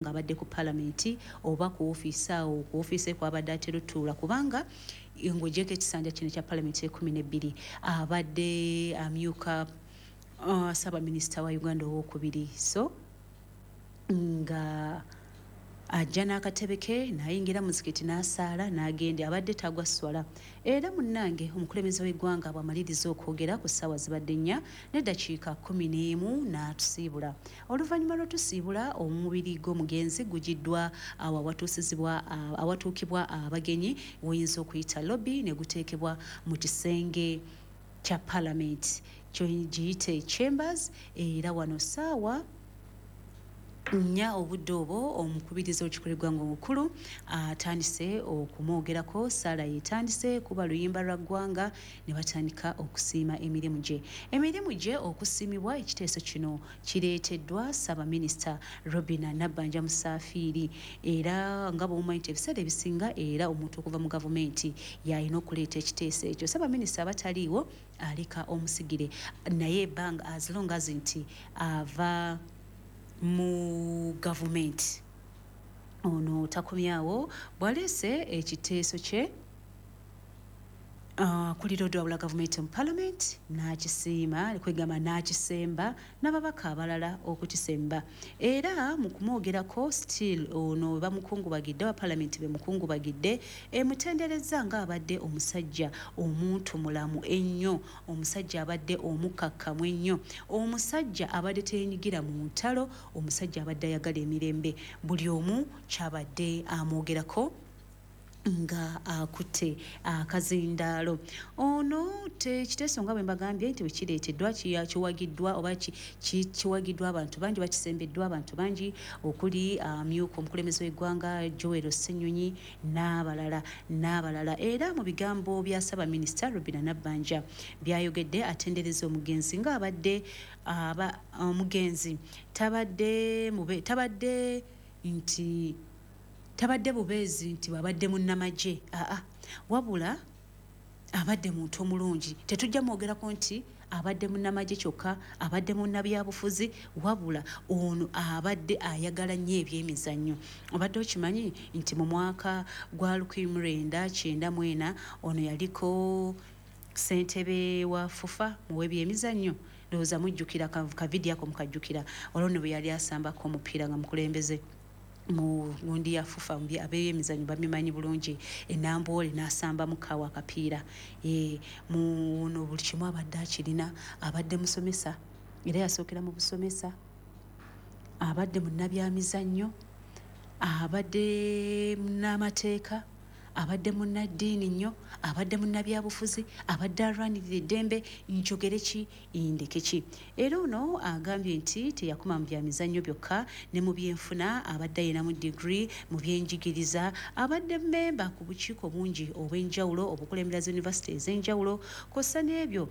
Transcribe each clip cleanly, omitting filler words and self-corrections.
abadde ku palamenti oba ku ofiisi awo ku ofiisi kwabadde atera otuula kubanga ng'ogyeko ekisanja kino kya palamenti e12 abadde amyuka Ssaabaminisita wa Uganda owookubiri so nga ajja n'akatebe ke n'ayingira muzikiti n'asaala n'agenda abadde tagwa swala era munnange omukulembeze w'eggwanga bw'amaliriza okwogera ku ssaawa zibadde 4 n'eddakiika 11 n'atusiibula oluvannyuma lw'otusiibula omubiri gw'omugenzi gugiddwa awatuukibwa abagenyi woyinza okuyita lobby ne guteekebwa mu kisenge kya palamenti giyite chambers era wano ssaawa nya obudde obwo omukubiriza w'ekikoliggwanga omukulu atandise okumwogerako saala yetandise kuba luyimba lwa ggwanga ne batandika okusiima emirimu gye okusiimibwa ekiteeso kino kireeteddwa Ssaabaminisita Robin Nabbanja Musafiri era nga bw'omumanyi nti ebiseera ebisinga era omuntu okuva mu gavumenti y'alina okuleeta ekiteeso ekyo Ssaabaminisita abataliiwo aleka omusigire naye ebbanga as long as nti ava mu gavumenti ono takomyawo bwaleese ekiteeso kye kuli Lord wa gavumenti mu palamenti n'akisiima kwegamba n'akisemba n'ababaka abalala okukisemba era mu kumwogerako still ono bamukungubagidde wa palamenti bemukungubagidde emutendereza nga abadde omusajja omuntu mulamu ennyo omusajja abadde omukakkamu ennyo omusajja abadde teenyigira mu ntalo omusajja abadde ayagala emirembe buli omu kyabadde amwogerako nga akutte akazindaalo ono kiteeso nga bwe mbagambye nti bwe kireeteddwa kiwagiddwa oba kiwagiddwa abantu bangi bakisembeddwa abantu bangi okuli amyuka omukulembeze w'eggwanga Joel Ssenyonyi n'abalala era mu bigambo bya Ssaabaminisita Robin Nabbanja byayogedde atendereza omugenzi nga abadde omugenzi tabadde bubeezi nti wabadde munnamagye wabula abadde muntu omulungi tetujja mwogerako nti abadde munnamagye kyokka abadde munnabyabufuzi wabula ono abadde ayagala nnyo ebyemizannyo obadde okimanyi nti mu mwaka gwa 1994 ono yaliko ssentebe wa FUFA mu w'ebyemizannyo ndowooza mujjukira kavidiyo ako mukajjukira olwo bwe yali asambako omupiira nga mukulembeze mu gundi ya FUFA ab'emizannyo babimanyi bulungi enamboole n'asamba mukawa akapiira muno buli kimu abadde akirina abadde musomesa era yasookera mu busomesa abadde munnabyamizannyo abadde munnamateeka abadde munnaddiini nnyo abadde munnabyabufuzi abadde alwanirira eddembe njogere ki indeke ki era ono agambye nti teyakoma mu byamizannyo byokka ne mu byenfuna abadde ayina mu digiri mu byenjigiriza abadde mmemba ku bukiiko bungi obw'enjawulo obukulembera zi yunivasite ez'enjawulo kw'ossa n'ebyo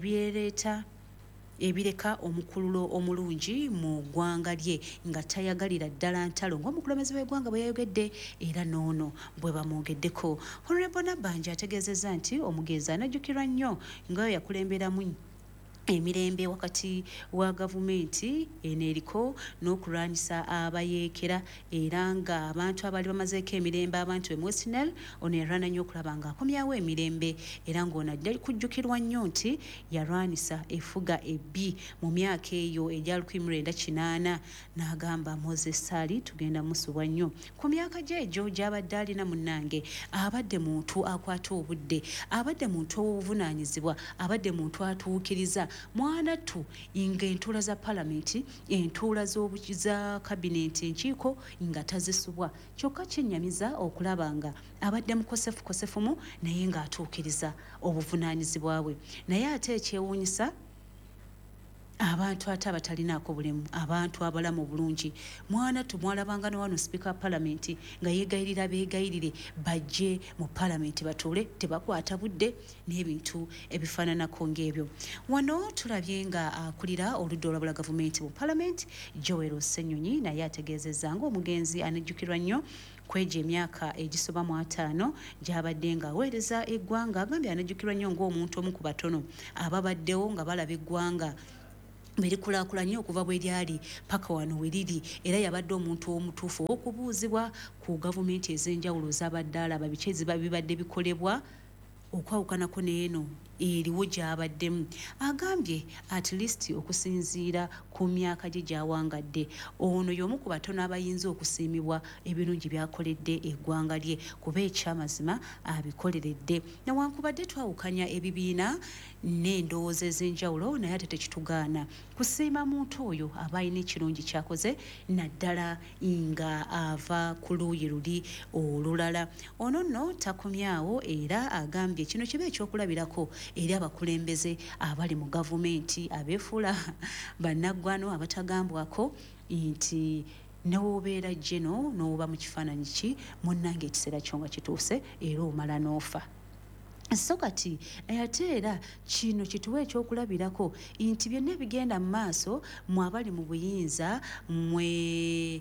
ebireka omukululo omulungi mu ggwanga lye nga tayagalira ddala ntalo ng'omukulembeze w'eggwanga bwe yayogedde era n'ono bwe bamwogeddeko Honorable Nabbanja ategeezezza nti omugenzi anajjukirwa nnyo nga yakulemberamu emirembe wakati wa gavumenti eneriko n'okulwanyisa abayeekera era nga abantu abali bamazeeko emirembe abantu Western ono yarwana nnyo okulaba nga akomyawo emirembe era ng'ono ajja kujjukirwa nnyo nti yalwanisa efuga ebbi mu myaka eyo egya 1998 n'agamba Moses Sali tugenda musubwa nnyo ku myaka gye egyo gy'abadde alina munnange abadde muntu akwata obudde abadde muntu obuvunaanyizibwa abadde muntu atuukiriza mwana tu nga entuula za palamenti entuula za kabineti enkiiko nga tazisubwa kyokka kyennyamiza okulaba nga abadde mukosefumu naye ng'atuukiriza obuvunaanyizibwa bwe naye ate ekyewuunyisa abantu ate abatalinaako bulemu abantu abalamu bulungi mwana tumwalabanga ne wano sipiika wa palamenti nga yeegayirira beegayirire bajje mu palamenti batuule tebakwata budde n'ebintu ebifaananako ng'ebyo wano tulabye nga akulira oludda olwabula gavumenti mu palamenti Joel Ssenyonyi naye ategeezezza ng'omugenzi anajjukirwa nnyo kweja emyaka egisoba mu 5 gy'abadde nga aweereza eggwanga agambye anajjukirwa nnyo ng'omuntu omu ku batono ababaddewo nga balaba eggwanga birikulaakulanye okuva bwe lyali paka wano we liri era yabadde omuntu omutuufu okubuuzibwa ku gavumenti ez'enjawulo z'abadde alaba biki bibadde bikolebwa okwawukanako n'eno eriwo gy'abaddemu. Agambye at least okusinziira ku myaka gye gy'awangadde ono y'omu ku batono abayinza okusiimibwa ebirungi by'akoledde eggwanga lye kuba ekyamazima abikoleredde. Newankubadde twawukanya ebibiina n'endowooza ez'enjawulo naye ate tekitugaana kusiima muntu oyo aba alina ekirungi kyakoze naddala nga ava ku luuyi luli olulala. Ono nno takomyawo era agambye kino kiba ekyokulabirako eri abakulembeze abali mu gavumenti abeefuula bannaggwano abatagambwako nti n'obeera jeno n'oba mu kifaananyi ki munnange ekiseera kyo nga kituuse era omala n'ofa. So kati ate era kino kituwa ekyokulabirako nti byonna ebigenda mu maaso mwe abali mu buyinza mwe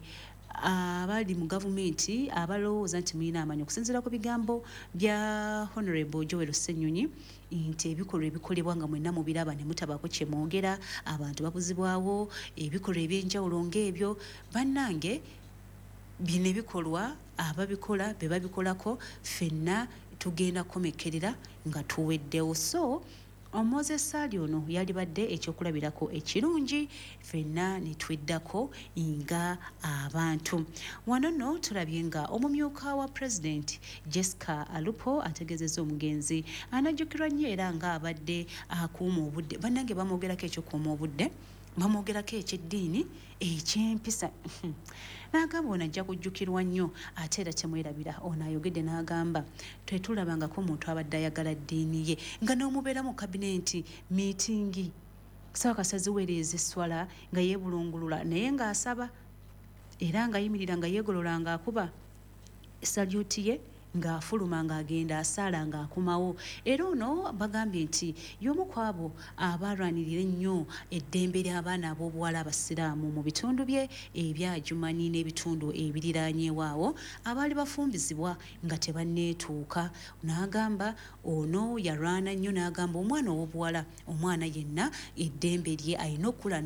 abali mu gavumenti abalowooza nti mulina amanyi okusinziira ku bigambo bya Honorable Joel Ssenyonyi nti ebikolwa ebikolebwa nga mwenna mubiraba ne mutabaako kye mwogera abantu babuzibwawo ebikolwa eby'enjawulo ng'ebyo bannange bino ebikolwa ababikola be babikolako ffenna tugenda kukomekerera nga tuweddewo. So Moses Sali ono yalibadde ekyokulabirako ekirungi ffenna ne tweddako nga abantu. Wano nno tulabye nga omumyuka wa President Jessica Alupo ategezezza omugenzi anajjukirwa nnyo era nga abadde akuuma obudde. Bannange bamwogerako ekyokuuma obudde bamwogerako ekyeddiini ekyempisa n'agamba ono ajja kujjukirwa nnyo ate era temwerabira. Ono ayogedde n'agamba tetulabangako omuntu abadde ayagala ddiini ye nga n'omubeera mu kabineeti miitingi Ssaabakasazi weereeza esswala nga yeebulungulula naye ng'asaba era ng'ayimirira nga yeegolola ng'akuba salyuti ye ng'afuluma ng'agenda asaala ng'akomawo. Era ono bagambye nti y'omu ku abo abalwanirira ennyo eddembe ly'abaana ab'obuwala abasiraamu mu bitundu bye ebya Adjumani n'ebitundu ebiriraanyeewo awo abaali bafumbizibwa nga tebanneetuuka. N'agamba ono yalwana nnyo n'agamba omwana ow'obuwala omwana yenna eddembe lye alina okukula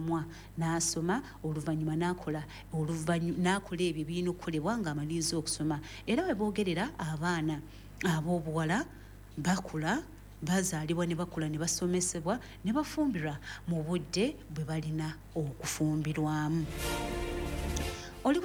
n'asoma oluvannyuma n'akola ebyo birina okukolebwa ng'amaliriza okusoma. Era bwe boogera abaana ab'obuwala bakula bazaalibwa ne bakula ne basomesebwa ne bafumbirwa mu budde bwe balina okufumbirwamu. Oli ku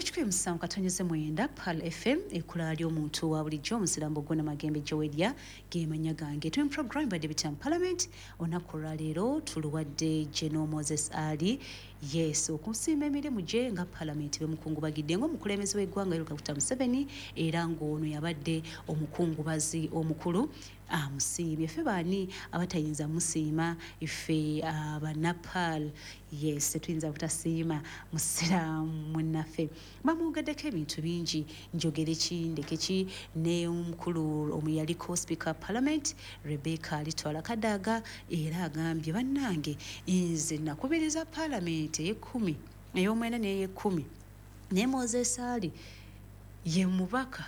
107.9 Pal FM ekula ly'omuntu wa bulijjo omusirambo gwonna magembe Jowelia gemanya gange. Tuli mu program badde bitamu Parliament olunaku lwa leero tuluwadde General Moses Ali yes okusiima emirimu gye nga Parliament bemukungubagidde ng'omukulembeze w'eggwanga Yoweri Kaguta Museveni era ng'ono yabadde omukungubazi omukulu amusiimye. Ffe baani abatayinza musiima iffe abanapal yes tuyinza butasiima musiraamu munnaffe bamwogeddeko ebintu bingi njogere ki ndeke ki ne omukulu omuyaliko Speaker Parliament Rebecca Alitwala Kadaga era agambye bannange nze nakubiriza Parliament ey'ekkumi ey'omwenda n'ey'ekkumi ne Moses Ali ye mubaka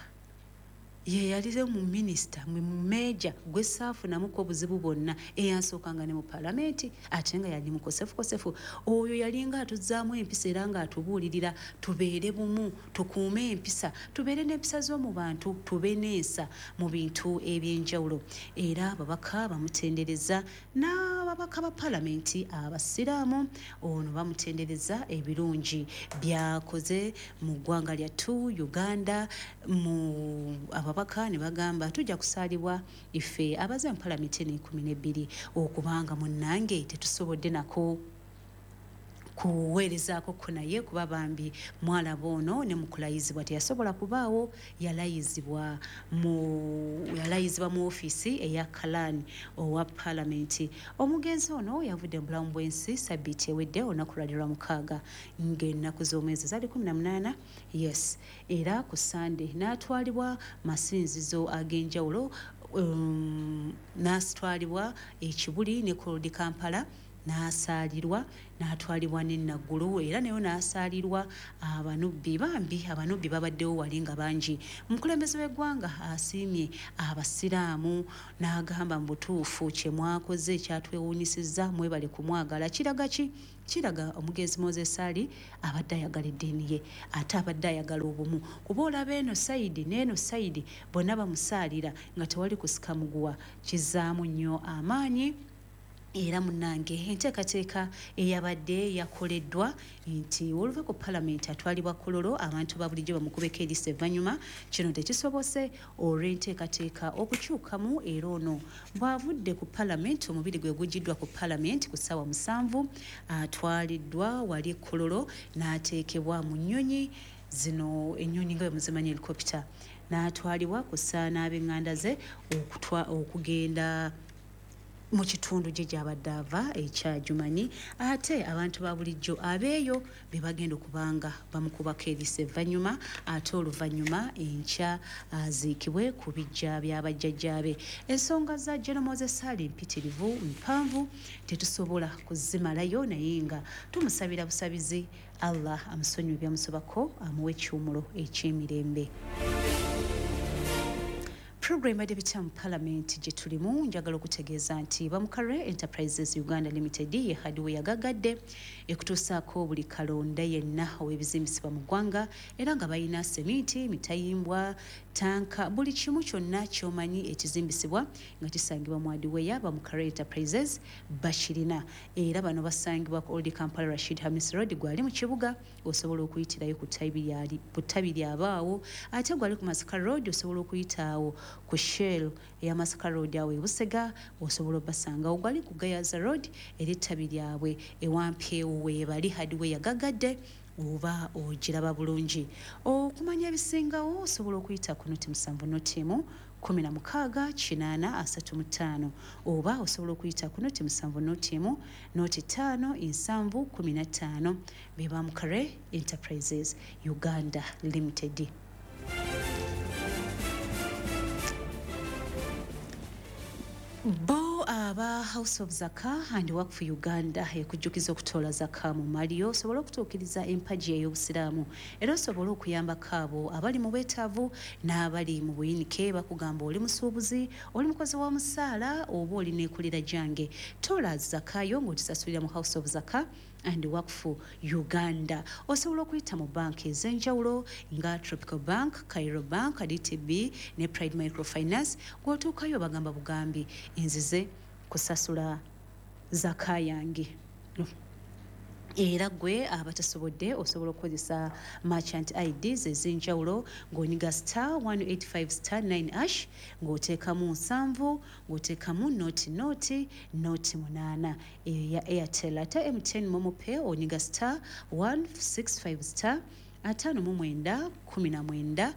ye yalize mu minisita mu meja gwe saafunamuko obuzibu bwonna eyansookanga ne mu Parliament ate nga yali mukosefu oyo yalinga atuzaamu empisa era nga atubuulirira tubeere bumu tukuume empisa tubeere n'empisa z'omu bantu tube n'ensa mu bintu eby'enjawulo. Era ababaka bamutendereza n'ababaka ba Parliament abasiraamu ono bamutendereza ebirungi byakoze mu ggwanga lyattu Uganda mu ababaka ne bagamba tujja kusaalibwa iffe abaze mu Parliament n'e12 okubanga munnange tetusobodde nako kuweerezaako ko naye kuba bambi mwalaba ono ne mu kulayizibwa teyasobola kubaawo yalayizibwa mu ofiisi eya Kalani owa Parliament. Omugenzi ono yavudde mu bulamu bw'ensi sabbiiti ewedde olunaku lwali lwa 6 ng'ennaku z'omwezi zaali 18 yes era ku Sunday n'atwalibwa masinzizo ag'enjawulo n'asitwalibwa ekibuli ne Kolodi Kampala n'asaalirwa n'atwalibwa n'enaggulu era nayo n'asaalirwa. Abanubbi babaddewo wali nga bangi. Omukulembeze w'eggwanga asiimye abasiraamu n'agamba mu butuufu kye mwakoze kyatwewuunyisizza, mwebale kumwagala. Kiraga omugenzi Moses Ali abadde ayagala eddiini ye ate abadde ayagala obumu, kuba olaba eno sayidi n'eno sayidi bonna bamusaalira nga tewali kusika muguwa. Kizaamu nnyo amaanyi. Era munnange enteekateeka eyabadde yakoleddwa nti oluva ku palamenti atwalibwa Kololo, abantu ba bulijjo bamukubeko erisa evvannyuma. Kino tekisobose olw'enteekateeka okukyukamu, era ono bw'avudde ku palamenti, omubiri gwe guggiddwa ku palamenti ku ssaawa 7, atwaliddwa wali Kololo n'ateekebwa mu nnyonyi zino, ennyonyi nga bwe muzimanyi helicopter, n'atwalibwa ku ssa n'ab'eŋŋanda ze okugenda mu kitundu gye gy'abadde ava ekya Jumanyi. Ate abantu ba bulijjo abeeyo be bagenda okubanga bamukubako ebisa evvannyuma, ate oluvannyuma enkya aziikibwe ku bijja by'abajjajjaabe. Ensonga za General Moses Ali mpitirivu, mpanvu, tetusobola kuzimalayo, naye nga tumusabira busabizi Allah amusonyiwe byamusobako, amuwe ekiwumulo eky'emirembe. Program adebita mu Parliament gye tulimu, njagala okutegeeza nti Bamukarre Enterprises Uganda Limited ye hardware yagagadde ekutuusaako buli kalonda yenna ow'ebizimbisibwa mu ggwanga, era nga balina sementi, mitayimbwa, tanka, buli kimu kyonna ky'omanyi ekizimbisibwa nga kisangibwa mu hardware Bamukarre Enterprises bakirina. Era bano basangibwa ku Old Kampala Rashid Hamis Road, gwali mu kibuga osobola okuyitirayo ku ttabi lyabaawo, ate gwali ku Masaka Road osobola okuyitaawo ku Shell eya Masaka Road awo e Busega, osobola obbasangawo. Gwali ku Gayaza Road eri ettabi lyabwe ewampyewo weebali hardware yagagadde, oba ogiraba bulungi. Okumanya ebisingawo osobola okuyita ku noti 7 noti 1 16 835, oba osobola okuyita ku noti 7 noti 1 noti 5 7 15. Be Bamukarre Enterprises Uganda Limited. Bo aba House of Zaka and Work for Uganda ekujjukiza okutoola zaka mu maliyo osobola okutuukiriza empagi ey'obusiraamu, era osobola okuyambako abo abali mu bwetaavu n'abali mu buyinike. Bakugamba oli musuubuzi, oli mukozi wa musaala, oba oli neekulira jange, toola zakayo ng'ogisasulira mu House of Zaka and Work for Uganda. Osobola okuyita mu banki ez'enjawulo nga Tropical Bank, Cairo Bank, DTB ne Pride Microfinance. Gw'otuukayo bagamba bugambi nzize kusasula zaka yange. Era gwe abatasobodde osobola okukozesa merchant IDs ez'enjawulo ng'onyiga *185*9# ng'oteekamu 7 ng'oteekamu noti 8 eya Airtel. Ate MTN Momo Pay onyiga *165*5 59 19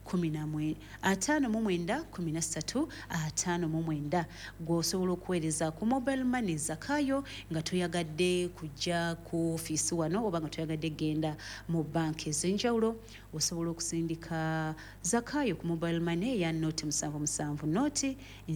59 gw'osobola okuweereza ku mobile money zakayo nga toyagadde kujja ku ofiisi wano, oba nga toyagadde genda mu banki ez'enjawulo. Osobola okusindika zakayo ku mobile money eya noti 77 noti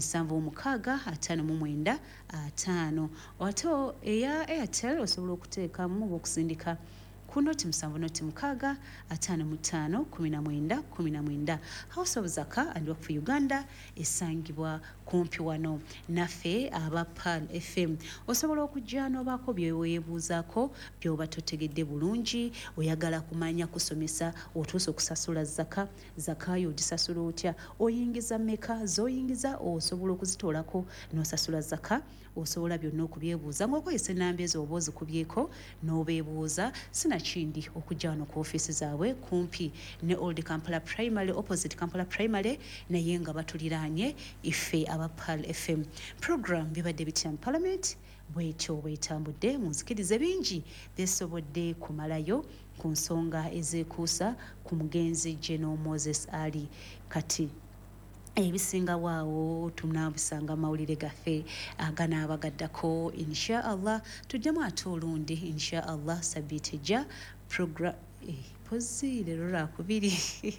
76 59 ate eya Airtel osobola okuteekamu okusindika ku noti 7 noti 6 55 19. House of Zaka and Work for Uganda esangibwa kumpi wano naffe aba Pearl FM. Osobola okujja n'obaako byeweebuuzaako by'oba totegedde bulungi, oyagala kumanya kusomesa, otuusa okusasula zakayo ogisasula otya, oyingiza mmeka, z'oyingiza, osobola okuzitoolako n'osasula zaka. Osobola byonna okubyebuuza ng'okozesa ennamba ezo oba ozikubyeko n'obeebuuza. Sinakindi okujja wano ku ofiisi zaabwe kumpi ne Old Kampala Primary, opposite Kampala Primary, naye nga batuliraanye ife aba Pearl FM. Program bibadde bitya mu Parliament, bwetyo bwetambudde. Munzikirize bingi byesobodde kumalayo ku nsonga ezeekuusa ku mugenzi General Moses Ali. Kati ebisinga waawo tunabisanga mawulire gaffe aganaabaгаddako. Insha Allah tujjamu ate olundi insha Allah sabbiiti ejja program pozi leero lwakubiri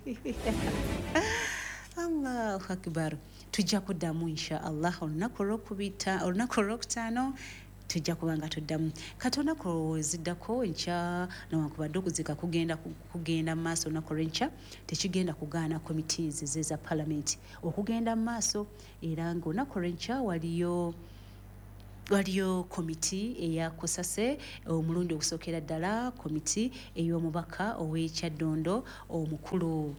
Allahu akbar. Tujja kuddamu insha Allah olunaku olwokutaano tujja kubanga tuddamu katona ko ziddako ncha newankubadde okuzika kugenda mu maaso olunaku olw'enkya tekigenda kugaana committees zeza parliament okugenda mu maaso era ng'olunaku olw'enkya waliyo komiti eyakusase omulundi okusookera ddala komiti ey'omubaka ow'ekyaddondo omukulu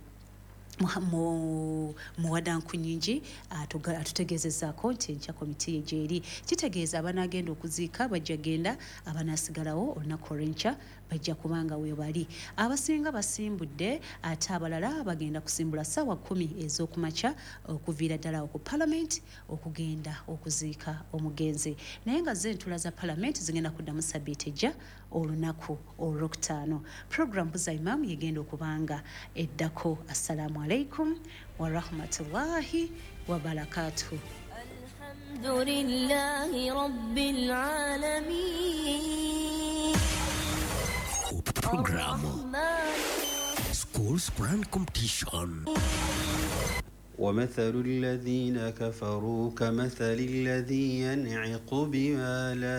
muwadankunyingi atutegezezaako nti enkya komiti egyeri kitegeeza abanagenda okuziika bajja genda abanasigalawo olunaku olw'enkya bajja kubanga webali abasinga basimbudde ate abalala bagenda kusimbula ssaawa 10 ez'okumakya okuviira ddala ku parliament okugenda okuziika omugenzi naye nga zentula za parliament zigenda kuddamu sabbiiti ejja olunaku olwokutaano program buza imam yegenda okubanga eddako. Assalamu alaikum wa rahmatullahi wa barakatuh. Alhamdulillahi rabbil alamin. Program Schools Brand Competition. ومثل الذين كفروا كمثل الذي ينعق بما لا